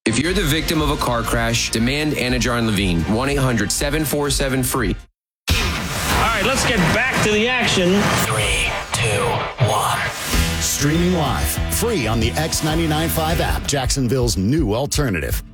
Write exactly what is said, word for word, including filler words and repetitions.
If you're the victim of a car crash, demand Anajar and Levine. one eight hundred seven four seven free. All right, let's get back to the action. Three, two, one. Streaming live, free on the X ninety-nine point five app, Jacksonville's new alternative.